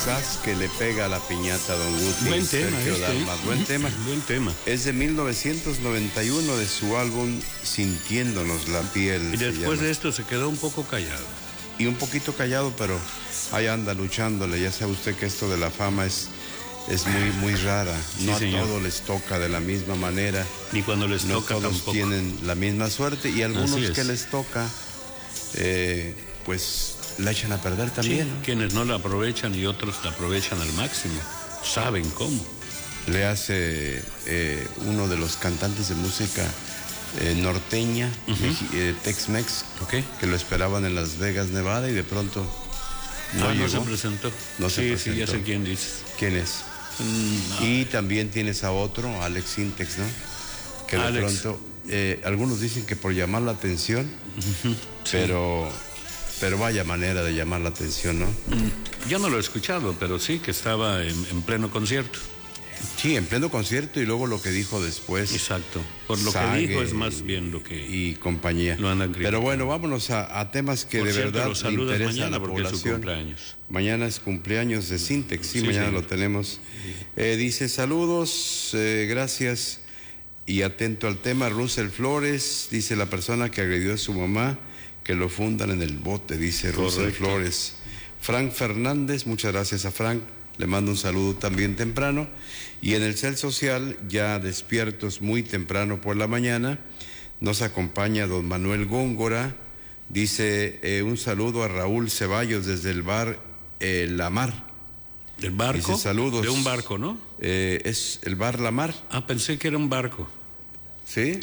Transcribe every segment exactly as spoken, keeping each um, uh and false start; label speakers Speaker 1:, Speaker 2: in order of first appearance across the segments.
Speaker 1: Sas que le pega a la piñata, don Guti.
Speaker 2: Buen tema,
Speaker 1: Sergio
Speaker 2: este.
Speaker 1: Dalma, buen tema.
Speaker 2: Buen tema.
Speaker 1: Es de mil novecientos noventa y uno de su álbum Sintiéndonos la piel.
Speaker 2: Y después de esto se quedó un poco callado.
Speaker 1: Y un poquito callado, pero ahí anda luchándole. Ya sabe usted que esto de la fama es, es muy, muy rara.
Speaker 2: Sí,
Speaker 1: no a
Speaker 2: señor.
Speaker 1: todos les toca de la misma manera.
Speaker 2: Ni cuando les
Speaker 1: No
Speaker 2: toca
Speaker 1: todos
Speaker 2: tampoco.
Speaker 1: tienen la misma suerte. Y algunos
Speaker 2: Así es.
Speaker 1: que les toca, eh, pues la echan a perder también.
Speaker 2: Sí,
Speaker 1: ¿no?
Speaker 2: quienes no la aprovechan y otros la aprovechan al máximo. Saben cómo.
Speaker 1: Le hace eh, uno de los cantantes de música eh, norteña,
Speaker 2: Uh-huh.
Speaker 1: meji- eh, Tex-Mex,
Speaker 2: Ok.
Speaker 1: que lo esperaban en Las Vegas, Nevada, y de pronto no
Speaker 2: Ah,
Speaker 1: llegó.
Speaker 2: no se presentó.
Speaker 1: No se
Speaker 2: sí,
Speaker 1: presentó.
Speaker 2: Sí, ya sé quién dices.
Speaker 1: ¿Quién es?
Speaker 2: Mm, no.
Speaker 1: Y también tienes a otro, Alex Sintex, ¿no? Que de
Speaker 2: Alex.
Speaker 1: pronto, eh, algunos dicen que por llamar la atención,
Speaker 2: Ujú, sí.
Speaker 1: pero, pero vaya manera de llamar la atención, ¿no?
Speaker 2: Mm, Yo no lo he escuchado, pero sí que estaba en, en pleno concierto.
Speaker 1: Sí, en pleno concierto, y luego lo que dijo después.
Speaker 2: Exacto. Por lo
Speaker 1: Sague
Speaker 2: que dijo es más bien lo que...
Speaker 1: y compañía.
Speaker 2: Lo andan criticando.
Speaker 1: Pero bueno, vámonos a, a temas que
Speaker 2: Por
Speaker 1: de
Speaker 2: cierto,
Speaker 1: verdad
Speaker 2: los
Speaker 1: le
Speaker 2: saludas
Speaker 1: interesa a
Speaker 2: mañana
Speaker 1: la
Speaker 2: porque es su
Speaker 1: población.
Speaker 2: cumpleaños.
Speaker 1: Mañana es cumpleaños de Sintex, sí,
Speaker 2: Sí,
Speaker 1: mañana
Speaker 2: señor.
Speaker 1: lo tenemos. Eh, dice, saludos, eh, gracias y atento al tema. Russell Flores, dice la persona que agredió a su mamá, que lo fundan en el bote, dice Russell
Speaker 2: Correcto.
Speaker 1: Flores. Frank Fernández, muchas gracias a Frank, le mando un saludo también temprano. Y en el Cel Social, ya despiertos muy temprano por la mañana, nos acompaña don Manuel Góngora. Dice eh, un saludo a Raúl Ceballos desde el bar eh, La Mar.
Speaker 2: ¿Del barco?
Speaker 1: Dice, saludos.
Speaker 2: De un barco, ¿no?
Speaker 1: Eh, es el bar La Mar,
Speaker 2: Ah, pensé que era un barco.
Speaker 1: ¿sí?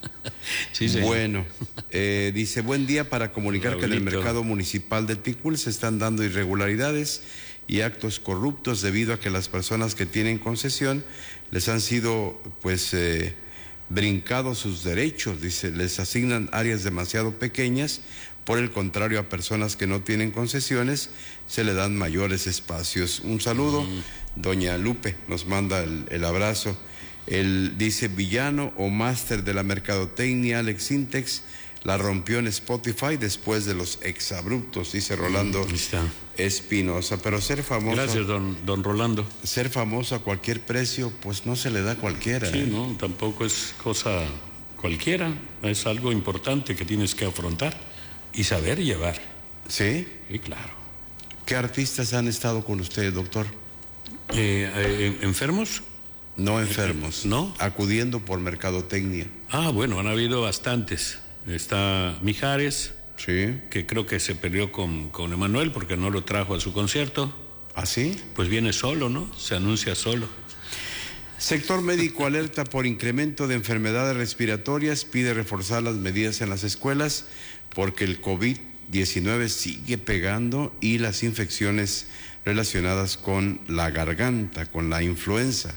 Speaker 2: Sí, señor.
Speaker 1: Bueno, eh, dice, buen día para comunicar que en el
Speaker 2: Raulito.
Speaker 1: mercado municipal de Ticul se están dando irregularidades y actos corruptos debido a que las personas que tienen concesión les han sido, pues, eh, brincados sus derechos, dice, les asignan áreas demasiado pequeñas, por el contrario a personas que no tienen concesiones se le dan mayores espacios. Un saludo,
Speaker 2: Mm.
Speaker 1: doña Lupe nos manda el, el abrazo. Él dice, villano o máster de la mercadotecnia, Alex Sintex, la rompió en Spotify después de los exabruptos, dice Rolando
Speaker 2: Ahí está.
Speaker 1: Espinosa. Pero ser famoso,
Speaker 2: Gracias, don, don Rolando.
Speaker 1: ser famoso a cualquier precio, pues no se le da a cualquiera.
Speaker 2: Sí,
Speaker 1: ¿eh?
Speaker 2: no, tampoco es cosa cualquiera. Es algo importante que tienes que afrontar y saber llevar.
Speaker 1: ¿Sí?
Speaker 2: Sí, claro.
Speaker 1: ¿Qué artistas han estado con usted, doctor?
Speaker 2: Eh, eh, ¿Enfermos?
Speaker 1: No enfermos.
Speaker 2: ¿No?
Speaker 1: Acudiendo por mercadotecnia.
Speaker 2: Ah, bueno, han habido bastantes. Está Mijares,
Speaker 1: ¿Sí?
Speaker 2: que creo que se peleó con, con Emanuel porque no lo trajo a su concierto.
Speaker 1: ¿Así?
Speaker 2: Pues viene solo, ¿no? Se anuncia solo.
Speaker 1: Sector médico alerta por incremento de enfermedades respiratorias, pide reforzar las medidas en las escuelas porque el COVID diecinueve sigue pegando y las infecciones relacionadas con la garganta, con la influenza.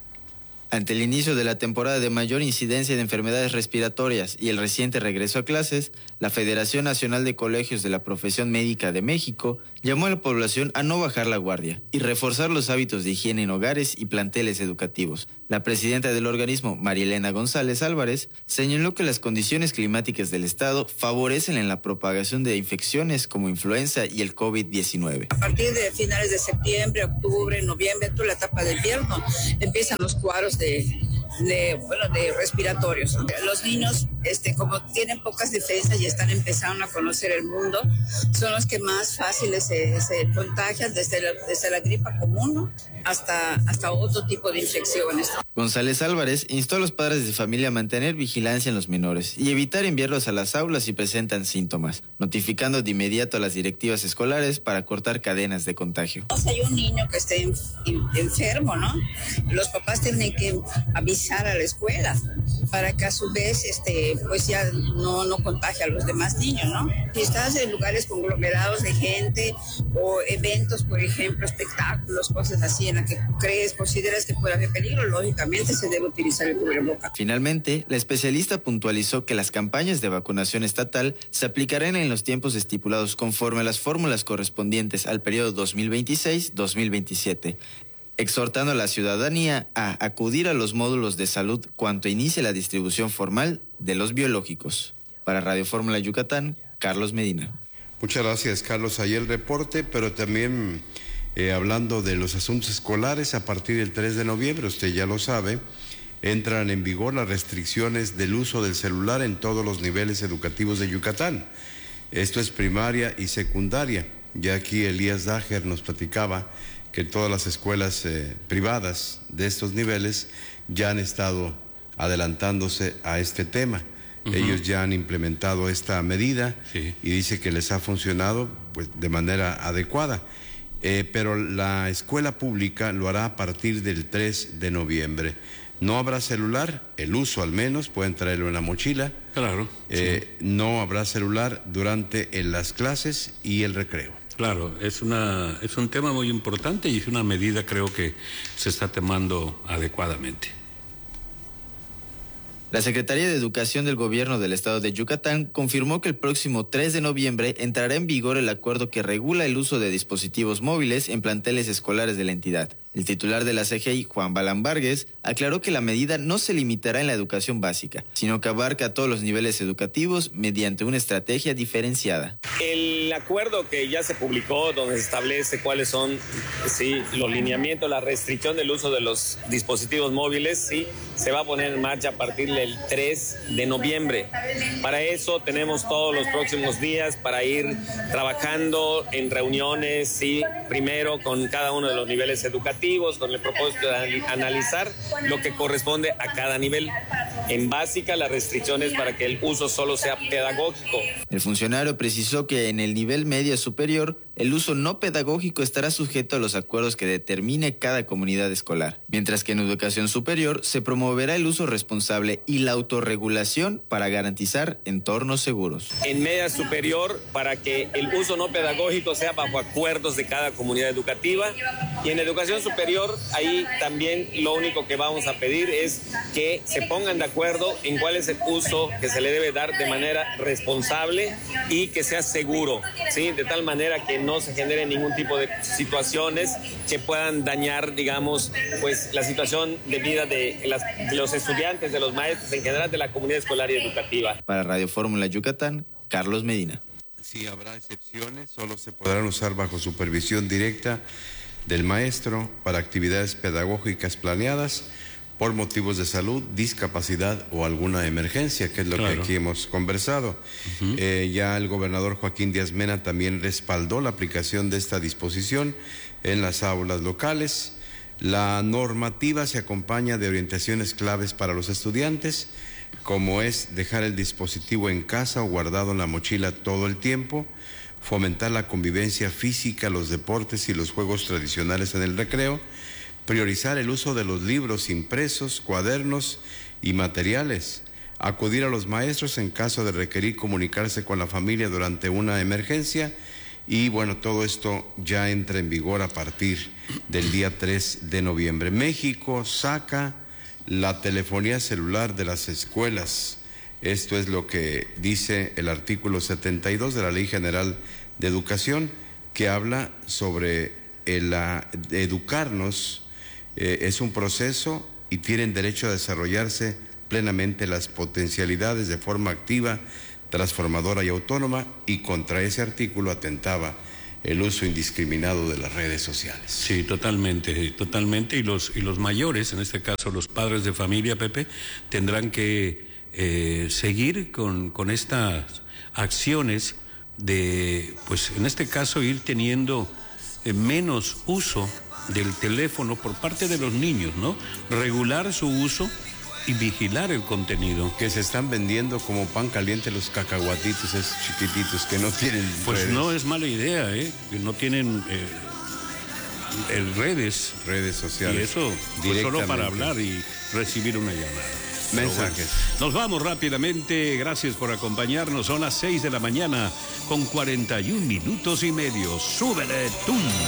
Speaker 3: Ante el inicio de la temporada de mayor incidencia de enfermedades respiratorias y el reciente regreso a clases, la Federación Nacional de Colegios de la Profesión Médica de México llamó a la población a no bajar la guardia y reforzar los hábitos de higiene en hogares y planteles educativos. La presidenta del organismo, María Elena González Álvarez, señaló que las condiciones climáticas del estado favorecen en la propagación de infecciones como influenza y el COVID diecinueve.
Speaker 4: A partir de finales de septiembre, octubre, noviembre, toda la etapa de invierno, empiezan los cuadros de, de, bueno, de respiratorios, ¿no? Los niños, este, como tienen pocas defensas y están empezando a conocer el mundo, son los que más fáciles se, se contagian desde la, desde la gripa común, ¿no? hasta, hasta otro tipo de infecciones, ¿no?
Speaker 3: González Álvarez instó a los padres de familia a mantener vigilancia en los menores y evitar enviarlos a las aulas si presentan síntomas, notificando de inmediato a las directivas escolares para cortar cadenas de contagio.
Speaker 4: Si hay un niño que esté en, en, enfermo, ¿no? Los papás tienen que avisar a la escuela para que a su vez, este, pues ya no, no contagie a los demás niños, ¿no? Si estás en lugares conglomerados de gente o eventos, por ejemplo, espectáculos, cosas así en las que tú crees, consideras que puede haber peligro, lógicamente se debe utilizar el cubrebocas.
Speaker 3: Finalmente, la especialista puntualizó que las campañas de vacunación estatal se aplicarán en los tiempos estipulados conforme a las fórmulas correspondientes al periodo dos mil veintiséis dos mil veintisiete, exhortando a la ciudadanía a acudir a los módulos de salud cuando inicie la distribución formal de los biológicos. Para Radio Fórmula Yucatán, Carlos Medina.
Speaker 1: Muchas gracias, Carlos. Ahí el reporte, pero también Eh, hablando de los asuntos escolares, a partir del tres de noviembre, usted ya lo sabe, entran en vigor las restricciones del uso del celular en todos los niveles educativos de Yucatán. Esto es primaria y secundaria. Ya aquí Elías Dager nos platicaba que todas las escuelas eh, privadas de estos niveles ya han estado adelantándose a este tema. Uh-huh. Ellos ya han implementado esta medida, sí, y dice que les ha funcionado pues de manera adecuada. Eh, pero la escuela pública lo hará a partir del tres de noviembre. No habrá celular, el uso al menos, pueden traerlo en la mochila.
Speaker 2: Claro.
Speaker 1: Eh, sí. No habrá celular durante en las clases y el recreo.
Speaker 2: Claro, es, una, es un tema muy importante y es una medida creo que se está tomando adecuadamente.
Speaker 3: La Secretaría de Educación del Gobierno del Estado de Yucatán confirmó que el próximo tres de noviembre entrará en vigor el acuerdo que regula el uso de dispositivos móviles en planteles escolares de la entidad. El titular de la C G I, Juan Balán Vargas, aclaró que la medida no se limitará en la educación básica, sino que abarca todos los niveles educativos mediante una estrategia diferenciada.
Speaker 5: El acuerdo que ya se publicó, donde se establece cuáles son sí, los lineamientos, la restricción del uso de los dispositivos móviles, sí, se va a poner en marcha a partir del tres de noviembre. Para eso tenemos todos los próximos días para ir trabajando en reuniones, sí, primero con cada uno de los niveles educativos, con el propósito de analizar lo que corresponde a cada nivel. En básica, las restricciones para que el uso solo sea pedagógico.
Speaker 3: El funcionario precisó que en el nivel medio superior, el uso no pedagógico estará sujeto a los acuerdos que determine cada comunidad escolar, mientras que en educación superior se promoverá el uso responsable y la autorregulación para garantizar entornos seguros.
Speaker 5: En media superior, para que el uso no pedagógico sea bajo acuerdos de cada comunidad educativa, y en educación superior, ahí también lo único que vamos a pedir es que se pongan de acuerdo en cuál es el uso que se le debe dar de manera responsable y que sea seguro, ¿sí? De tal manera que no se genere ningún tipo de situaciones que puedan dañar, digamos, pues la situación de vida de, las, de los estudiantes, de los maestros, en general de la comunidad escolar y educativa.
Speaker 3: Para Radio Fórmula Yucatán, Carlos Medina.
Speaker 1: Sí, habrá excepciones, solo se podrán usar bajo supervisión directa del maestro para actividades pedagógicas planeadas por motivos de salud, discapacidad o alguna emergencia, que es lo claro. que aquí hemos conversado. Uh-huh. Eh, ya el gobernador Joaquín Díaz Mena también respaldó la aplicación de esta disposición en las aulas locales. La normativa se acompaña de orientaciones claves para los estudiantes, como es dejar el dispositivo en casa o guardado en la mochila todo el tiempo, fomentar la convivencia física, los deportes y los juegos tradicionales en el recreo, priorizar el uso de los libros impresos, cuadernos y materiales, acudir a los maestros en caso de requerir comunicarse con la familia durante una emergencia y bueno, todo esto ya entra en vigor a partir del día tres de noviembre. México saca la telefonía celular de las escuelas. Esto es lo que dice el artículo setenta y dos de la Ley General de Educación, que habla sobre el, uh, educarnos. Eh, es un proceso y tienen derecho a desarrollarse plenamente las potencialidades de forma activa, transformadora y autónoma, y contra ese artículo atentaba el uso indiscriminado de las redes sociales.
Speaker 2: Sí, totalmente, totalmente, y los, y los mayores, en este caso los padres de familia, Pepe, tendrán que eh, seguir con, con estas acciones de, pues en este caso, ir teniendo eh, menos uso del teléfono por parte de los niños, ¿no? Regular su uso y vigilar el contenido.
Speaker 1: Que se están vendiendo como pan caliente los cacahuatitos esos chiquititos que no tienen
Speaker 2: Pues
Speaker 1: redes.
Speaker 2: No es mala idea, ¿eh? Que no tienen eh, el redes.
Speaker 1: Redes sociales.
Speaker 2: Y eso pues solo para hablar y recibir una llamada.
Speaker 1: Mensajes.
Speaker 2: Bueno, nos vamos rápidamente, gracias por acompañarnos. Son las seis de la mañana con cuarenta y un minutos y medio. Súbele, tum.